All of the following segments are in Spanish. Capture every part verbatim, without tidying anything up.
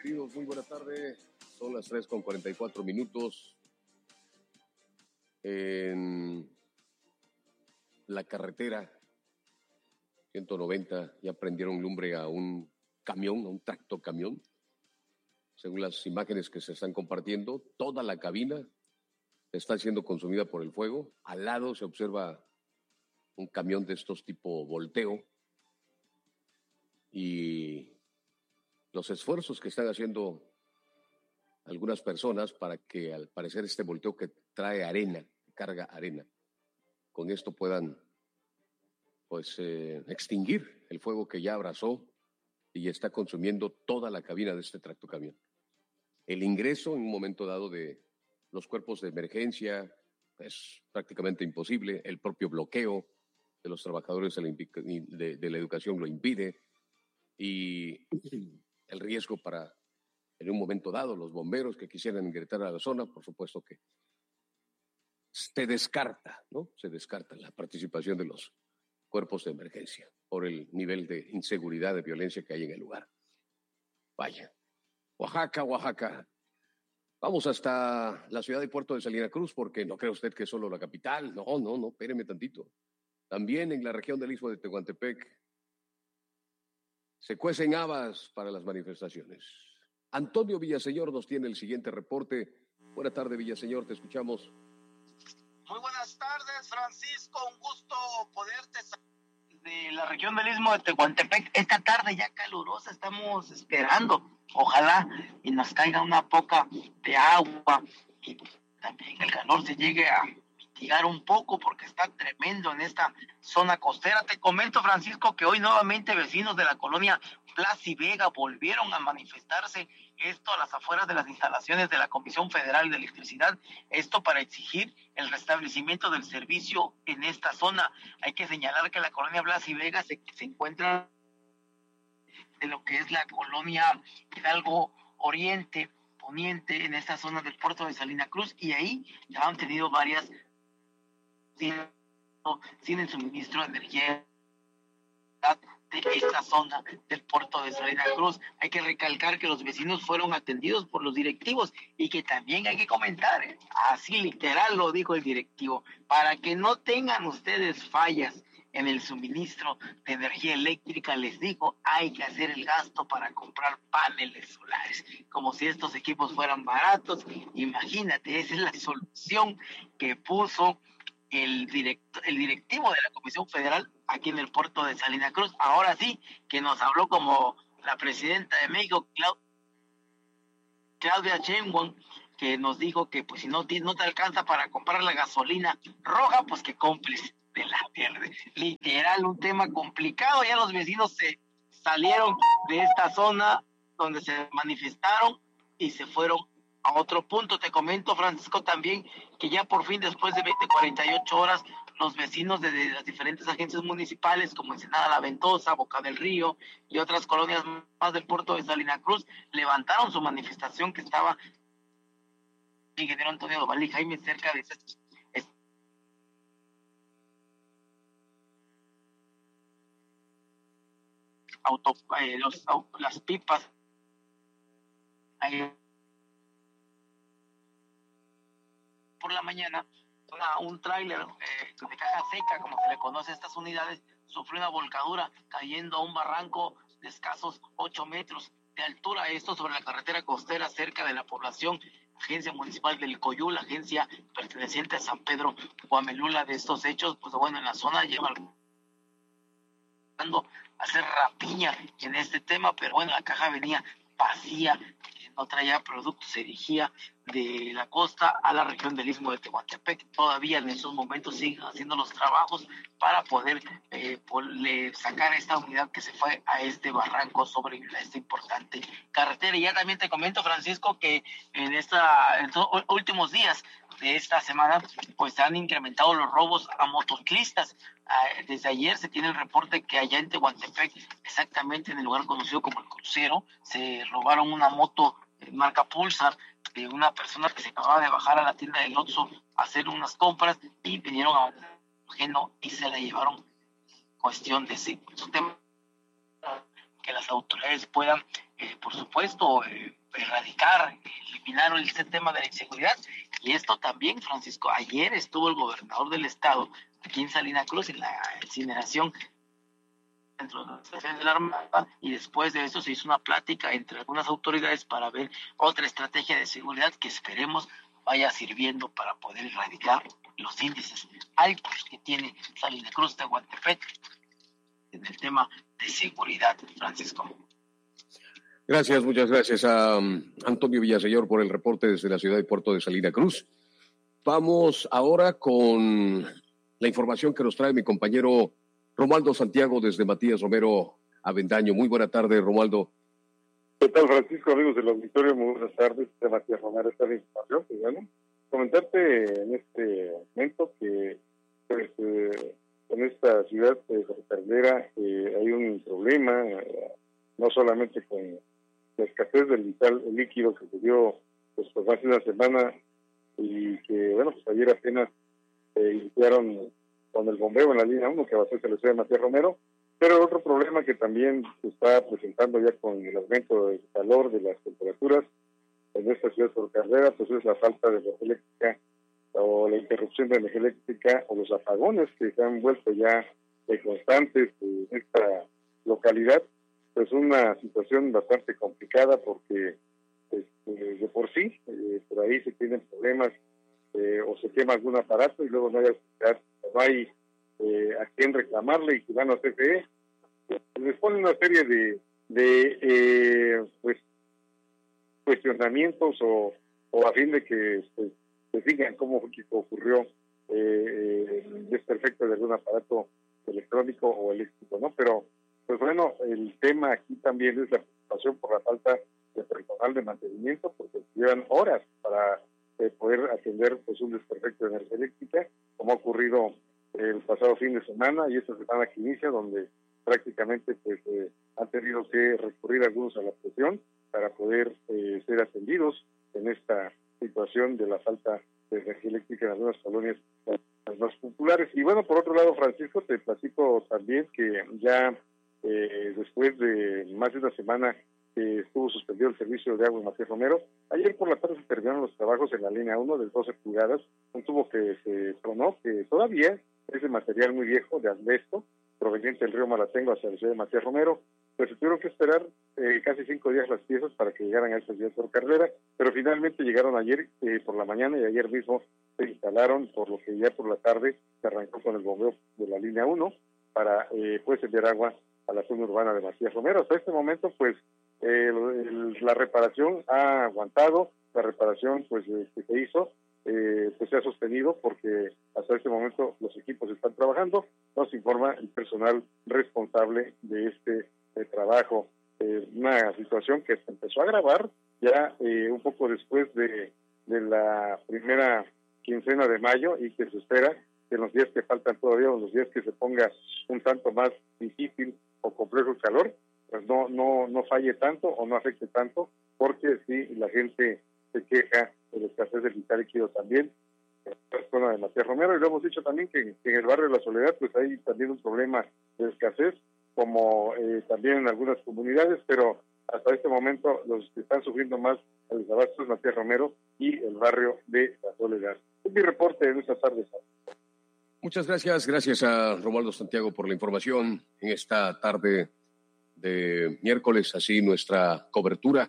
queridos, muy buena tarde. Son las tres con cuarenta y cuatro minutos. En la carretera ciento noventa ya prendieron lumbre a un camión, a un tractocamión. Según las imágenes que se están compartiendo, toda la cabina está siendo consumida por el fuego. Al lado se observa un camión de estos tipo volteo. Y los esfuerzos que están haciendo algunas personas para que, al parecer, este volteo que trae arena, carga arena, con esto puedan pues eh, extinguir el fuego que ya abrazó y está consumiendo toda la cabina de este tractocamión. El ingreso en un momento dado de los cuerpos de emergencia es prácticamente imposible. El propio bloqueo de los trabajadores de la, de, de la educación lo impide, y el riesgo para, en un momento dado, los bomberos que quisieran ingresar a la zona, por supuesto que se descarta, ¿no? Se descarta la participación de los cuerpos de emergencia por el nivel de inseguridad, de violencia que hay en el lugar. Vaya. Oaxaca, Oaxaca. Vamos hasta la ciudad de Puerto de Salina Cruz, porque no cree usted que es solo la capital. No, no, no, espéreme tantito. También en la región del Istmo de Tehuantepec se cuecen habas para las manifestaciones. Antonio Villaseñor nos tiene el siguiente reporte. Buenas tardes, Villaseñor, te escuchamos. Muy buenas tardes, Francisco. Un gusto poderte salir de la región del Istmo de Tehuantepec. Esta tarde ya calurosa, estamos esperando. Ojalá y nos caiga una poca de agua y también el calor se llegue a mitigar un poco, porque está tremendo en esta zona costera. Te comento, Francisco, que hoy nuevamente vecinos de la colonia Plaza y Vega volvieron a manifestarse, esto a las afueras de las instalaciones de la Comisión Federal de Electricidad, esto para exigir el restablecimiento del servicio en esta zona. Hay que señalar que la colonia Plaza y Vega se, se encuentra de lo que es la colonia Hidalgo Oriente, Poniente, en esta zona del puerto de Salina Cruz, y ahí ya han tenido varias sin, sin el suministro de energía de esta zona del puerto de Salina Cruz. Hay que recalcar que los vecinos fueron atendidos por los directivos, y que también hay que comentar, ¿eh? Así literal lo dijo el directivo: para que no tengan ustedes fallas en el suministro de energía eléctrica, les digo, hay que hacer el gasto para comprar paneles solares, como si estos equipos fueran baratos. Imagínate, esa es la solución que puso el, direct, el directivo de la Comisión Federal aquí en el puerto de Salina Cruz. Ahora sí, que nos habló como la presidenta de México, Clau, Claudia Sheinbaum, que nos dijo que pues si no, no te alcanza para comprar la gasolina roja, pues que compres de la verde. Literal, un tema complicado. Ya los vecinos se salieron de esta zona donde se manifestaron y se fueron a otro punto. Te comento, Francisco, también que ya por fin, después de veinte, cuarenta y ocho horas, los vecinos de, de las diferentes agencias municipales como Ensenada La Ventosa, Boca del Río y otras colonias más del puerto de Salina Cruz levantaron su manifestación, que estaba en Ingeniero Antonio Doval y Jaime, cerca de ese auto, eh, los, las pipas ahí por la mañana. Una, un tráiler eh, de caja seca, como se le conoce a estas unidades, sufrió una volcadura cayendo a un barranco de escasos ocho metros de altura, esto sobre la carretera costera cerca de la población Agencia Municipal del Coyul, agencia perteneciente a San Pedro Guamelula. De estos hechos, pues bueno, en la zona llevan hacer rapiña en este tema, pero bueno, la caja venía vacía, no traía productos, se dirigía de la costa a la región del Istmo de Tehuantepec. Todavía en esos momentos siguen haciendo los trabajos para poder eh, sacar esta unidad que se fue a este barranco sobre esta importante carretera. Y ya también te comento, Francisco, que en esta en estos últimos días de esta semana pues se han incrementado los robos a motociclistas. Desde ayer se tiene el reporte que allá en Tehuantepec, exactamente en el lugar conocido como El Crucero, se robaron una moto marca Pulsar de una persona que se acababa de bajar a la tienda del Oxxo a hacer unas compras, y vinieron a ajeno y se la llevaron. Cuestión de sí, es un tema que que las autoridades puedan, eh, por supuesto, eh, erradicar, eliminar el tema de la inseguridad. Y esto también, Francisco, ayer estuvo el gobernador del estado aquí en Salina Cruz en la incineración dentro de la estación de la Armada, y después de eso se hizo una plática entre algunas autoridades para ver otra estrategia de seguridad que esperemos vaya sirviendo para poder erradicar los índices altos que tiene Salina Cruz de Tehuantepec en el tema de seguridad, Francisco. Gracias, muchas gracias a um, Antonio Villaseñor por el reporte desde la ciudad y puerto de Salina Cruz. Vamos ahora con la información que nos trae mi compañero Romualdo Santiago desde Matías Romero Avendaño. Muy buena tarde, Romualdo. ¿Qué tal, Francisco? Amigos del auditorio, muy buenas tardes. De Matías Romero, esta es la información. Pues bueno, comentarte en este momento que pues, eh, en esta ciudad de Cartagena eh, hay un problema, eh, no solamente con la escasez del vital líquido que se dio pues, por más de una semana y que, bueno, pues ayer apenas eh, iniciaron con el bombeo en la línea uno que abastece la ciudad de Matías Romero, pero otro problema que también se está presentando ya con el aumento del calor, de las temperaturas en esta ciudad de Cartagena, pues es la falta de energía eléctrica o la interrupción de energía eléctrica o los apagones que se han vuelto ya de constantes en esta localidad. Pues una situación bastante complicada porque pues, eh, de por sí eh, por ahí se tienen problemas eh, o se quema algún aparato y luego no hay, no hay eh, a quién reclamarle y que van a C F E. Les ponen una serie de, de eh, pues cuestionamientos o, o a fin de que pues, se digan cómo ocurrió eh, el desperfecto de algún aparato electrónico o eléctrico, ¿no? Pero pues bueno, el tema aquí también es la preocupación por la falta de personal de mantenimiento, porque llevan horas para eh, poder atender pues un desperfecto de energía eléctrica, como ha ocurrido el pasado fin de semana y esta semana que inicia, donde prácticamente pues eh, han tenido que recurrir algunos a la presión para poder eh, ser atendidos en esta situación de la falta de energía eléctrica en algunas colonias las más populares. Y bueno, por otro lado, Francisco, te platico también que ya Eh, después de más de una semana que estuvo suspendido el servicio de agua en Matías Romero, ayer por la tarde se terminaron los trabajos en la línea uno de doce pulgadas, un tubo que se tronó, que todavía es de material muy viejo, de asbesto, proveniente del río Malatengo hacia la ciudad de Matías Romero. Pues se tuvieron que esperar eh, casi cinco días las piezas para que llegaran a esta ciudad por carrera, pero finalmente llegaron ayer eh, por la mañana y ayer mismo se instalaron, por lo que ya por la tarde se arrancó con el bombeo de la línea uno para eh, pues enviar agua a la zona urbana de Matías Romero. Hasta este momento, pues, eh, el, la reparación ha aguantado, la reparación, pues, eh, que se hizo, eh, pues se ha sostenido porque hasta este momento los equipos están trabajando, nos informa el personal responsable de este de trabajo. Eh, una situación que se empezó a agravar ya eh, un poco después de, de la primera quincena de mayo y que se espera que en los días que faltan todavía, en los días que se ponga un tanto más difícil o complejo el calor, pues no no no falle tanto o no afecte tanto, porque sí, la gente se queja de la escasez del vital líquido también en la zona de Matías Romero, y lo hemos dicho también que, que en el barrio de La Soledad pues hay también un problema de escasez, como eh, también en algunas comunidades, pero hasta este momento los que están sufriendo más el desabasto es Matías Romero y el barrio de La Soledad. Es mi reporte de esta tarde. Muchas gracias, gracias a Romualdo Santiago por la información en esta tarde de miércoles, así nuestra cobertura.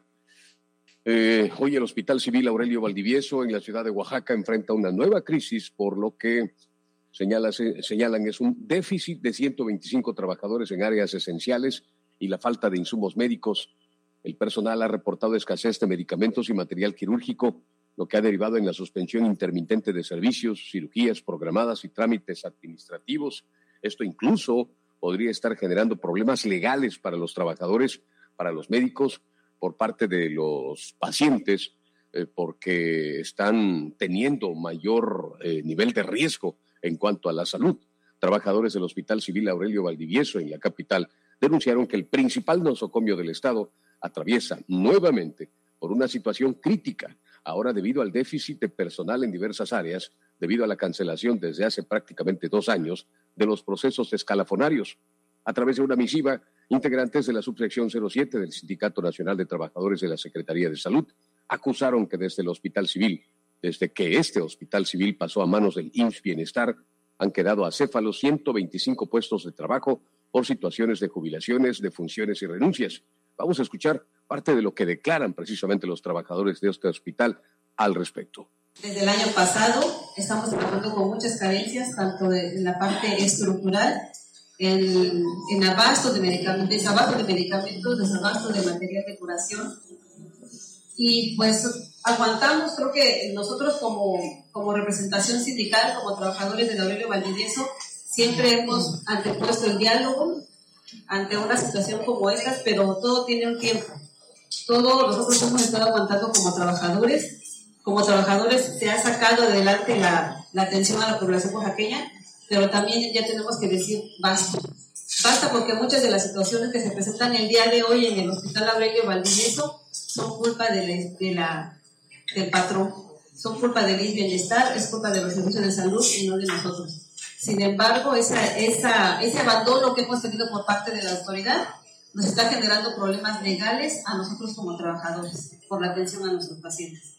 Eh, hoy el Hospital Civil Aurelio Valdivieso en la ciudad de Oaxaca enfrenta una nueva crisis, por lo que señala, señalan es un déficit de ciento veinticinco trabajadores en áreas esenciales y la falta de insumos médicos. El personal ha reportado escasez de medicamentos y material quirúrgico, lo que ha derivado en la suspensión intermitente de servicios, cirugías programadas y trámites administrativos. Esto incluso podría estar generando problemas legales para los trabajadores, para los médicos, por parte de los pacientes, eh, porque están teniendo mayor eh, nivel de riesgo en cuanto a la salud. Trabajadores del Hospital Civil Aurelio Valdivieso en la capital denunciaron que el principal nosocomio del Estado atraviesa nuevamente por una situación crítica, ahora debido al déficit de personal en diversas áreas, debido a la cancelación desde hace prácticamente dos años de los procesos escalafonarios. A través de una misiva, Integrantes de la subsección cero siete del Sindicato Nacional de Trabajadores de la Secretaría de Salud acusaron que desde el Hospital Civil, desde que este Hospital Civil pasó a manos del I M S S Bienestar, han quedado acéfalos ciento veinticinco puestos de trabajo por situaciones de jubilaciones, defunciones y renuncias. Vamos a escuchar parte de lo que declaran precisamente los trabajadores de este hospital al respecto. Desde el año pasado estamos trabajando con muchas carencias, tanto en la parte estructural, en, en abasto de medicamentos, desabasto de medicamentos, desabasto de material de curación. Y pues aguantamos, creo que nosotros como, como representación sindical, como trabajadores de Aurelio Valdivieso, siempre hemos antepuesto el diálogo ante una situación como esta, pero todo tiene un tiempo. Todos nosotros hemos estado aguantando como trabajadores. Como trabajadores se ha sacado adelante la, la atención a la población oaxaqueña, pero también ya tenemos que decir basta. Basta porque muchas de las situaciones que se presentan el día de hoy en el Hospital Aurelio Valdivieso son culpa de la, de la, del patrón, son culpa del I M S S Bienestar, es culpa de los servicios de salud y no de nosotros. Sin embargo, esa, esa, ese abandono que hemos tenido por parte de la autoridad nos está generando problemas legales a nosotros como trabajadores por la atención a nuestros pacientes.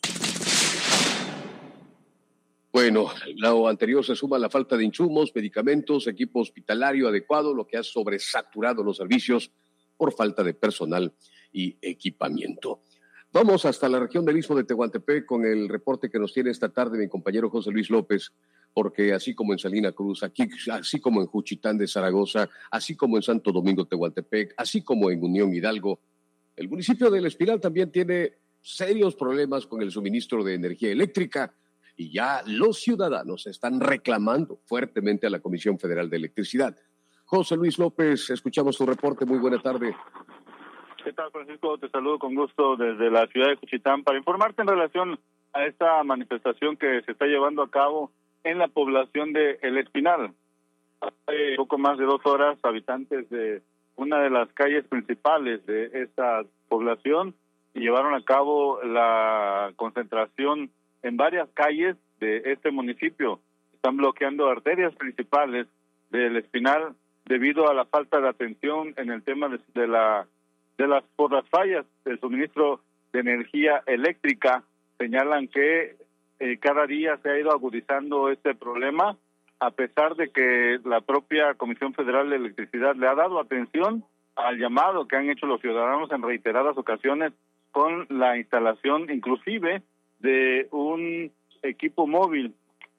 Bueno, lo anterior se suma a la falta de insumos, medicamentos, equipo hospitalario adecuado, lo que ha sobresaturado los servicios por falta de personal y equipamiento. Vamos hasta la región del Istmo de Tehuantepec con el reporte que nos tiene esta tarde mi compañero José Luis López, porque así como en Salina Cruz, aquí, así como en Juchitán de Zaragoza, así como en Santo Domingo Tehuantepec, así como en Unión Hidalgo, el municipio del Espinal también tiene serios problemas con el suministro de energía eléctrica. Y ya los ciudadanos están reclamando fuertemente a la Comisión Federal de Electricidad. José Luis López, escuchamos tu reporte. Muy buena tarde. ¿Qué tal, Francisco? Te saludo con gusto desde la ciudad de Juchitán para informarte en relación a esta manifestación que se está llevando a cabo en la población de El Espinal. Hace poco más de dos horas, habitantes de una de las calles principales de esta población llevaron a cabo la concentración en varias calles de este municipio. Están bloqueando arterias principales del Espinal debido a la falta de atención en el tema de, de la de las por las fallas del suministro de energía eléctrica. Señalan que eh, cada día se ha ido agudizando este problema, a pesar de que la propia Comisión Federal de Electricidad le ha dado atención al llamado que han hecho los ciudadanos en reiteradas ocasiones con la instalación inclusive de un equipo móvil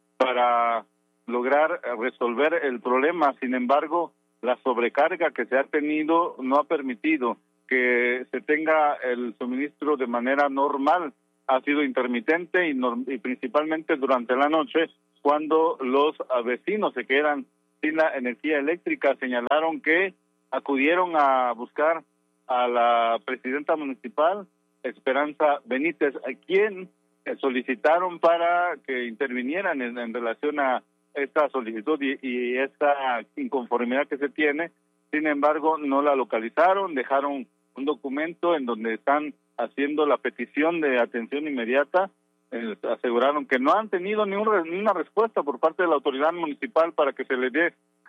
para lograr resolver el problema. Sin embargo, la sobrecarga que se ha tenido no ha permitido que se tenga el suministro de manera normal. Ha sido intermitente y, no, y principalmente durante la noche, cuando los vecinos se quedan sin la energía eléctrica. Señalaron que acudieron a buscar a la presidenta municipal, Esperanza Benítez, a quien solicitaron para que intervinieran en, en relación a esta solicitud y, y esta inconformidad que se tiene. Sin embargo, no la localizaron, dejaron un documento en donde están haciendo la petición de atención inmediata. Eh, aseguraron que no han tenido ni, un, ni una respuesta por parte de la autoridad municipal para que se les dé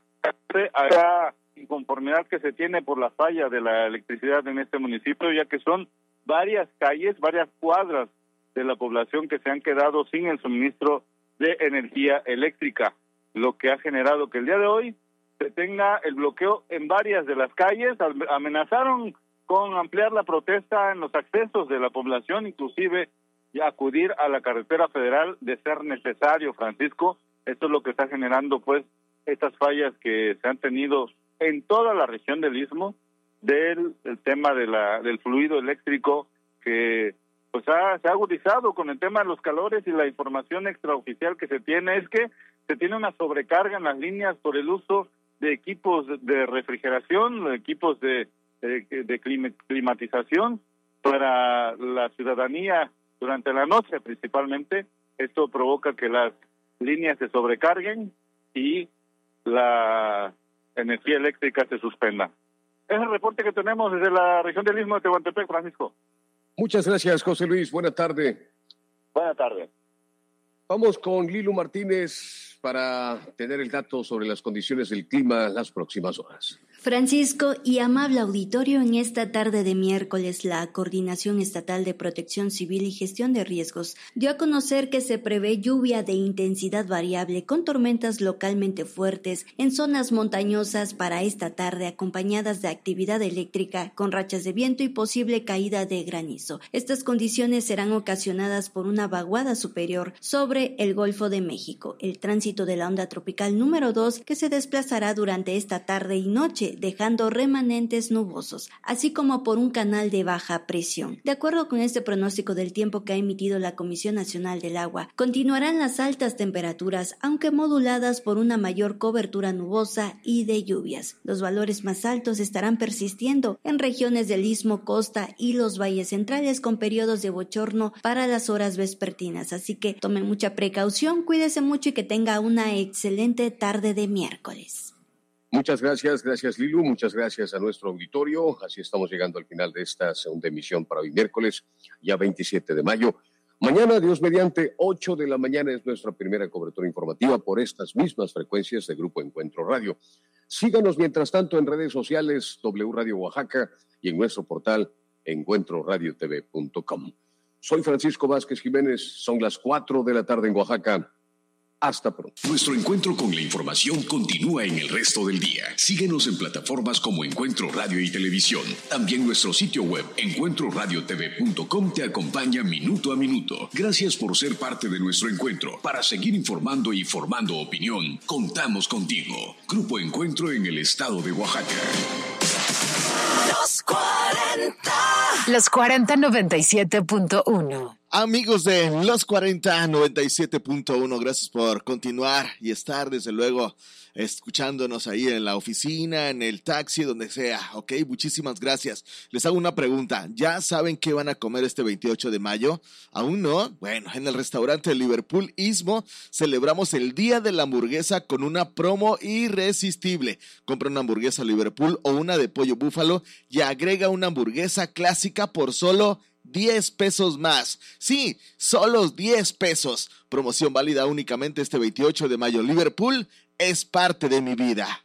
a esa inconformidad que se tiene por la falla de la electricidad en este municipio, ya que son varias calles, varias cuadras de la población que se han quedado sin el suministro de energía eléctrica, lo que ha generado que el día de hoy se tenga el bloqueo en varias de las calles. Amenazaron con ampliar la protesta en los accesos de la población, inclusive ya acudir a la carretera federal de ser necesario, Francisco. Esto es lo que está generando pues estas fallas que se han tenido en toda la región del Istmo, del el tema de la del fluido eléctrico que pues ha, se ha agudizado con el tema de los calores, y la información extraoficial que se tiene es que se tiene una sobrecarga en las líneas por el uso de equipos de refrigeración, equipos de, de, de climatización para la ciudadanía durante la noche principalmente. Esto provoca que las líneas se sobrecarguen y la energía eléctrica se suspenda. Es el reporte que tenemos desde la región del Istmo de Tehuantepec, Francisco. Muchas gracias, José Luis. Buena tarde. Buena tarde. Vamos con Lilu Martínez para tener el dato sobre las condiciones del clima las próximas horas. Francisco y amable auditorio, en esta tarde de miércoles, la Coordinación Estatal de Protección Civil y Gestión de Riesgos dio a conocer que se prevé lluvia de intensidad variable con tormentas localmente fuertes en zonas montañosas para esta tarde, acompañadas de actividad eléctrica con rachas de viento y posible caída de granizo. Estas condiciones serán ocasionadas por una vaguada superior sobre el Golfo de México, el tránsito de la onda tropical número dos que se desplazará durante esta tarde y noche, dejando remanentes nubosos, así como por un canal de baja presión. De acuerdo con este pronóstico del tiempo que ha emitido la Comisión Nacional del Agua, continuarán las altas temperaturas, aunque moduladas por una mayor cobertura nubosa y de lluvias. Los valores más altos estarán persistiendo en regiones del Istmo, costa y los valles centrales, con periodos de bochorno para las horas vespertinas. Así que tomen mucha precaución, cuídese mucho y que tenga una excelente tarde de miércoles. Muchas gracias, gracias Lilu, muchas gracias a nuestro auditorio. Así estamos llegando al final de esta segunda emisión para hoy miércoles, ya veintisiete de mayo. Mañana, Dios mediante, ocho de la mañana es nuestra primera cobertura informativa por estas mismas frecuencias de Grupo Encuentro Radio. Síganos mientras tanto en redes sociales, W Radio Oaxaca, y en nuestro portal encuentro radio t v punto com. Soy Francisco Vázquez Jiménez, son las cuatro de la tarde en Oaxaca. Hasta pronto. Nuestro encuentro con la información continúa en el resto del día. Síguenos en plataformas como Encuentro Radio y Televisión. También nuestro sitio web, encuentro radio t v punto com, te acompaña minuto a minuto. Gracias por ser parte de nuestro encuentro. Para seguir informando y formando opinión, contamos contigo. Grupo Encuentro en el estado de Oaxaca. Los cuarenta. Los cuarenta noventa y siete punto uno. Amigos de Los cuarenta noventa y siete punto uno, gracias por continuar y estar desde luego escuchándonos ahí en la oficina, en el taxi, donde sea, ok, muchísimas gracias. Les hago una pregunta, ¿ya saben qué van a comer este veintiocho de mayo? ¿Aún no? Bueno, en el restaurante Liverpool Istmo celebramos el Día de la Hamburguesa con una promo irresistible. Compra una hamburguesa Liverpool o una de pollo búfalo y agrega una hamburguesa clásica por solo diez pesos más. Sí, solo diez pesos. Promoción válida únicamente este veintiocho de mayo. Liverpool es parte de mi vida.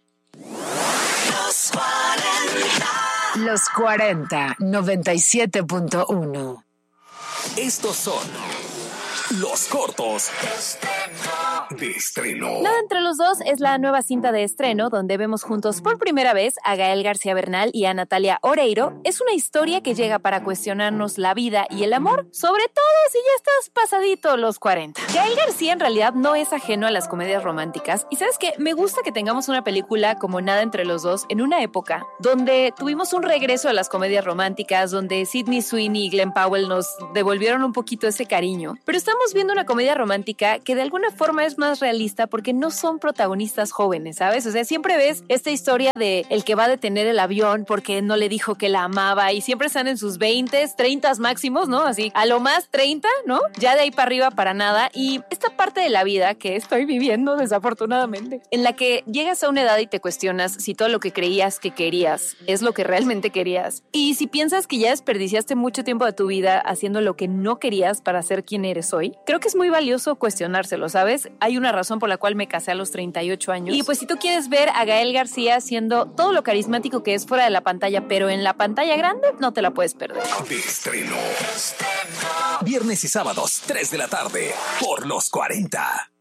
Los cuarenta. Los cuarenta noventa y siete punto uno. Estos son los cortos de estreno. Nada entre los dos es la nueva cinta de estreno donde vemos juntos por primera vez a Gael García Bernal y a Natalia Oreiro. Es una historia que llega para cuestionarnos la vida y el amor, sobre todo si ya estás pasadito los cuarenta. Gael García en realidad no es ajeno a las comedias románticas y ¿sabes qué? Me gusta que tengamos una película como Nada entre los dos en una época donde tuvimos un regreso a las comedias románticas, donde Sydney Sweeney y Glenn Powell nos devolvieron un poquito ese cariño, pero estamos viendo una comedia romántica que de alguna forma es más realista porque no son protagonistas jóvenes, ¿sabes? O sea, siempre ves esta historia de el que va a detener el avión porque no le dijo que la amaba y siempre están en sus veintes, treintas máximos, ¿no? Así, a lo más treinta, ¿no? Ya de ahí para arriba para nada. Y esta parte de la vida que estoy viviendo desafortunadamente, en la que llegas a una edad y te cuestionas si todo lo que creías que querías es lo que realmente querías. Y si piensas que ya desperdiciaste mucho tiempo de tu vida haciendo lo que no querías para ser quien eres hoy, creo que es muy valioso cuestionárselo, ¿sabes? Hay una razón por la cual me casé a los treinta y ocho años. Y pues si tú quieres ver a Gael García haciendo todo lo carismático que es fuera de la pantalla, pero en la pantalla grande, no te la puedes perder. De estreno. Viernes y sábados, tres de la tarde, por Los cuarenta.